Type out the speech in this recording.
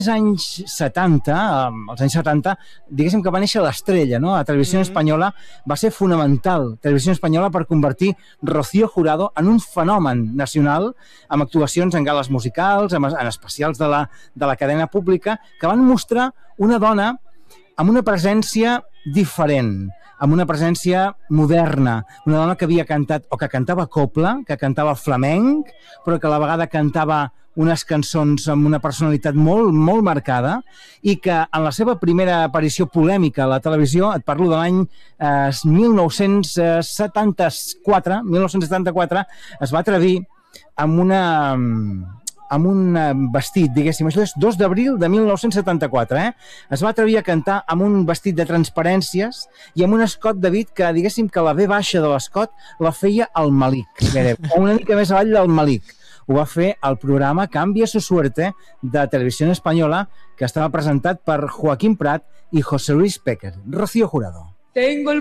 anys 70, als anys 70, diguéssim que va néixer l'estrella, no? A Televisió Espanyola va ser fonamental, Televisió Espanyola, per convertir Rocío Jurado en un fenomen nacional, amb actuacions en gales musicals, en especials de la cadena pública, que van mostrar una dona amb una presència diferent, amb una presència moderna, una dona que havia cantat, o que cantava copla, que cantava flamenc, però que a la vegada cantava unes cançons amb una personalitat molt, molt marcada, i que en la seva primera aparició polèmica a la televisió, et parlo de l'any 1974, es va atrevir amb un vestit, diguéssim, això és 2 d'abril de 1974, es va atrevir a cantar amb un vestit de transparències i amb un escot de David que, diguéssim, que la V baixa de l'escot la feia el Malik, o una mica més avall del Malik. Ho va fer el programa Cambia su suerte de Televisió Espanyola, que estava presentat per Joaquín Prat i José Luis Péquer. Rocío Jurado.